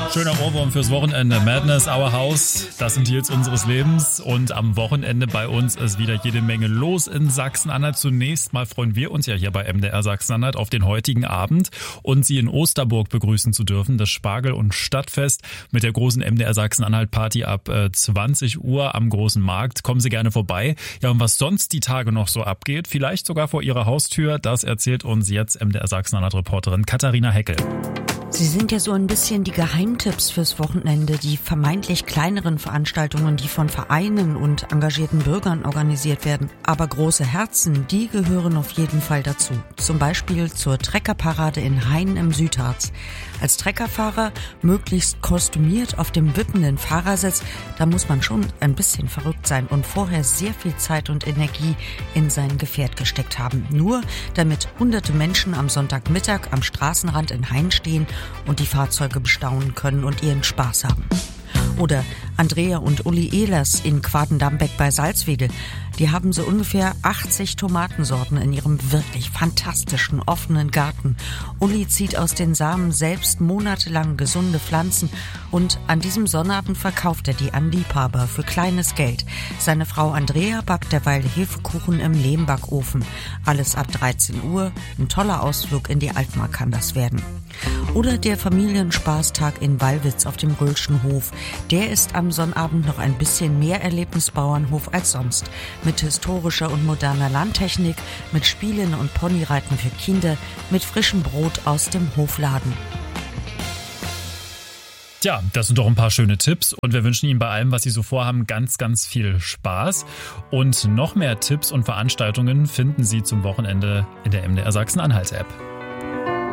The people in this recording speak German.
Schöner Ohrwurm fürs Wochenende. Madness, Our House, das sind die Hits unseres Lebens. Und am Wochenende bei uns ist wieder jede Menge los in Sachsen-Anhalt. Zunächst mal freuen wir uns ja hier bei MDR Sachsen-Anhalt auf den heutigen Abend und Sie in Osterburg begrüßen zu dürfen. Das Spargel- und Stadtfest mit der großen MDR Sachsen-Anhalt-Party ab 20 Uhr am Großen Markt. Kommen Sie gerne vorbei. Ja, und was sonst die Tage noch so abgeht, vielleicht sogar vor Ihrer Haustür, das erzählt uns jetzt MDR Sachsen-Anhalt-Reporterin Katharina Heckel. Sie sind ja so ein bisschen die Geheimtipps fürs Wochenende, die vermeintlich kleineren Veranstaltungen, die von Vereinen und engagierten Bürgern organisiert werden. Aber große Herzen, die gehören auf jeden Fall dazu. Zum Beispiel zur Treckerparade in Hain im Südharz. Als Treckerfahrer, möglichst kostümiert auf dem wippenden Fahrersitz, da muss man schon ein bisschen verrückt sein und vorher sehr viel Zeit und Energie in sein Gefährt gesteckt haben. Nur damit hunderte Menschen am Sonntagmittag am Straßenrand in Hain stehen und die Fahrzeuge bestaunen können und ihren Spaß haben. Oder Andrea und Uli Ehlers in Quaden-Dambeck bei Salzwedel. Die haben so ungefähr 80 Tomatensorten in ihrem wirklich fantastischen offenen Garten. Uli zieht aus den Samen selbst monatelang gesunde Pflanzen und an diesem Sonnabend verkauft er die an Liebhaber für kleines Geld. Seine Frau Andrea backt derweil Hefekuchen im Lehmbackofen. Alles ab 13 Uhr. Ein toller Ausflug in die Altmark kann das werden. Oder der Familienspaßtag in Wallwitz auf dem Röhlschen Hof. Der ist am Sonnabend noch ein bisschen mehr Erlebnisbauernhof als sonst. Mit historischer und moderner Landtechnik, mit Spielen und Ponyreiten für Kinder, mit frischem Brot aus dem Hofladen. Tja, das sind doch ein paar schöne Tipps und wir wünschen Ihnen bei allem, was Sie so vorhaben, ganz, ganz viel Spaß. Und noch mehr Tipps und Veranstaltungen finden Sie zum Wochenende in der MDR Sachsen-Anhalt-App.